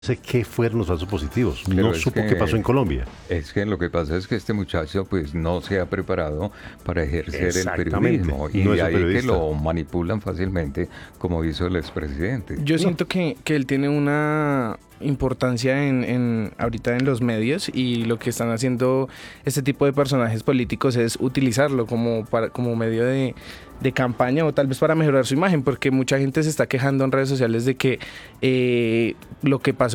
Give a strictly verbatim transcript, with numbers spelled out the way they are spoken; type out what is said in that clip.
sé qué fueron los falsos positivos, Pero no es supo que- qué pasó en Colombia. Es que lo que pasa es que este muchacho pues no se ha preparado para ejercer el Exactamente, periodismo y no es de un ahí que periodista. lo manipulan fácilmente como hizo el expresidente. Yo siento que, que él tiene una importancia en, en ahorita en los medios, y lo que están haciendo este tipo de personajes políticos es utilizarlo como, para, como medio de, de campaña, o tal vez para mejorar su imagen, porque mucha gente se está quejando en redes sociales de que eh, lo que pasó